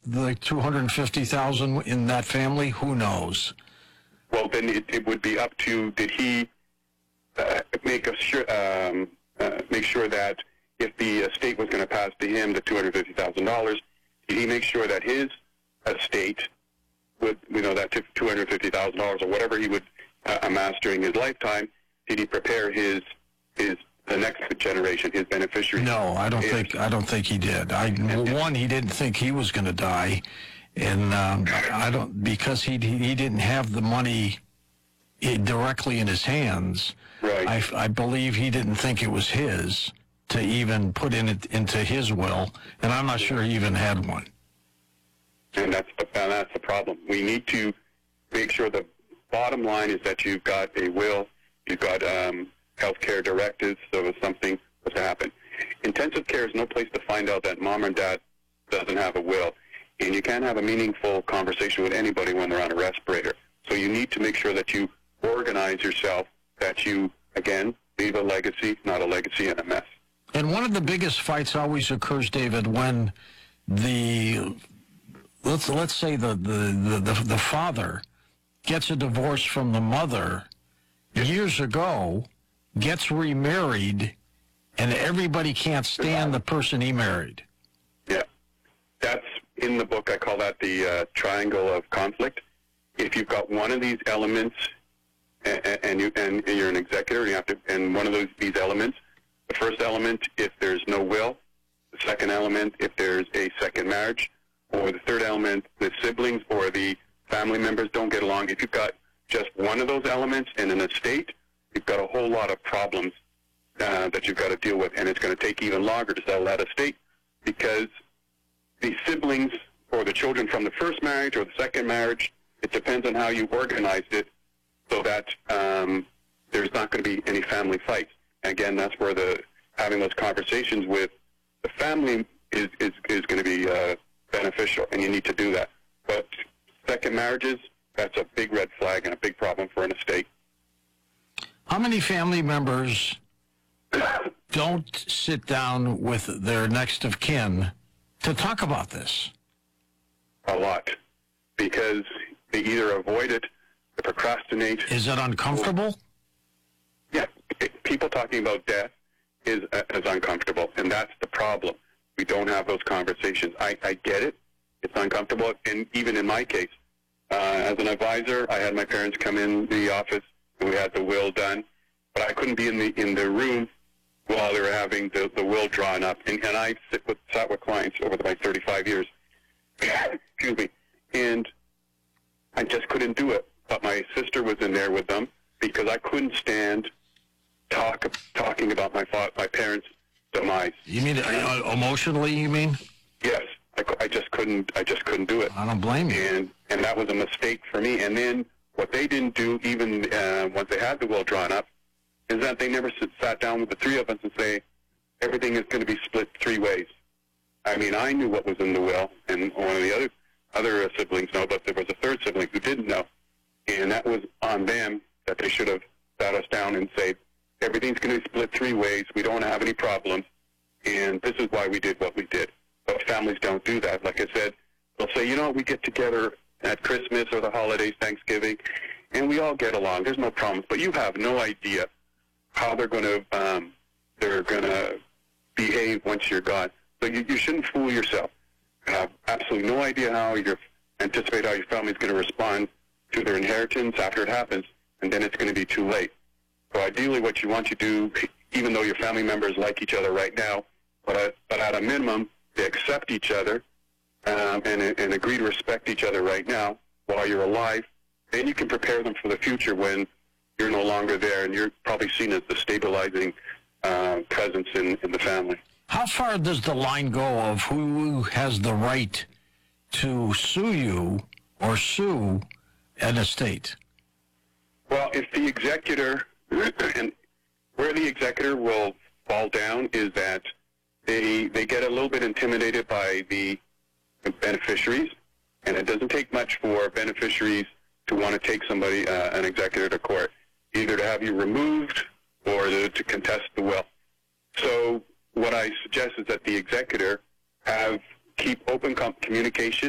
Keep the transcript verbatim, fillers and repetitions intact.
the two hundred fifty thousand dollars in that family? Who knows? Well, then it, it would be up to, did he uh, make, a sure, um, uh, make sure that if the estate was going to pass to him the two hundred fifty thousand dollars, did he make sure that his estate would, you know, that two hundred fifty thousand dollars or whatever he would uh, amass during his lifetime, did he prepare his, his the next generation, his beneficiaries? No, I don't if, think I don't think he did. I, one, he didn't think he was going to die. And um, I don't, because he he didn't have the money directly in his hands. Right. I, I believe he didn't think it was his to even put in it into his will, and I'm not sure he even had one. And that's the and that's the problem. We need to make sure the bottom line is that you've got a will, you've got um, healthcare directives, so if something was to happen. Intensive care is no place to find out that mom or dad doesn't have a will. And you can't have a meaningful conversation with anybody when they're on a respirator. So you need to make sure that you organize yourself, that you, again, leave a legacy, not a legacy in a mess. And one of the biggest fights always occurs, David, when the, let's let's say the, the, the, the, the father gets a divorce from the mother years ago, gets remarried, and everybody can't stand the person he married. Yeah. That's in the book. I call that the uh, triangle of conflict. If you've got one of these elements, and, and you and you're an executor, you have to, and one of those these elements, the first element, if there's no will; the second element, if there's a second marriage; or the third element, the siblings or the family members don't get along. If you've got just one of those elements in an estate, you've got a whole lot of problems uh, that you've got to deal with, and it's going to take even longer to sell that estate because the siblings or the children from the first marriage or the second marriage, it depends on how you organized it so that um, there's not going to be any family fights. And again, that's where the having those conversations with the family is, is, is going to be uh, beneficial, and you need to do that. But second marriages, that's a big red flag and a big problem for an estate. How many family members don't sit down with their next of kin to talk about this? A lot, because they either avoid it, they procrastinate. Is it uncomfortable? Yeah, it, people talking about death is uh, is uncomfortable, and that's the problem. We don't have those conversations. I, I get it. It's uncomfortable, and even in my case, uh, as an advisor, I had my parents come in the office, and we had the will done, but I couldn't be in the in the room while they were having the, the will drawn up. And, and I sit with, sat with clients over my thirty-five years, excuse me, and I just couldn't do it. But my sister was in there with them because I couldn't stand talk talking about my my parents' demise. You mean uh, emotionally, you mean? Yes. I, I just couldn't I just couldn't do it. I don't blame you. And, and that was a mistake for me. And then what they didn't do, even uh, once they had the will drawn up, is that they never sit, sat down with the three of us and say, everything is going to be split three ways. I mean, I knew what was in the will, and one of the other other siblings know, but there was a third sibling who didn't know. And that was on them, that they should have sat us down and said, everything's going to be split three ways. We don't have any problems, and this is why we did what we did. But families don't do that. Like I said, they'll say, you know, we get together at Christmas or the holidays, Thanksgiving, and we all get along. There's no problems. But you have no idea how they're going to um, they're going to behave once you're gone. So you, you shouldn't fool yourself. You have absolutely no idea how you anticipate how your family's going to respond to their inheritance after it happens, and then it's going to be too late. So ideally, what you want to do, even though your family members like each other right now, but at, but at a minimum, they accept each other um, and, and agree to respect each other right now while you're alive. Then you can prepare them for the future when you're no longer there, and you're probably seen as the stabilizing uh, presence in, in the family. How far does the line go of who has the right to sue you or sue an estate? Well, if the executor, and where the executor will fall down is that they they get a little bit intimidated by the beneficiaries, and it doesn't take much for beneficiaries to want to take somebody, uh, an executor, to court, either to have you removed or to, to contest the will. So what I suggest is that the executor have keep open com- communication